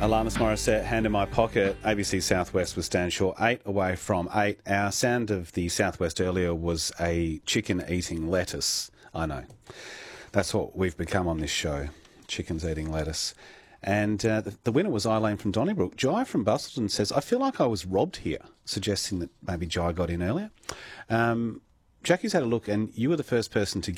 Alanis Morissette, Hand in My Pocket. ABC Southwest with Stan Shaw, 8 away from 8. Our sound of the Southwest earlier was a chicken eating lettuce. I know. That's what we've become on this show, chickens eating lettuce. And the winner was Eileen from Donnybrook. Jai from Bustleton says, I feel like I was robbed here, suggesting that maybe Jai got in earlier. Jackie's had a look, and you were the first person to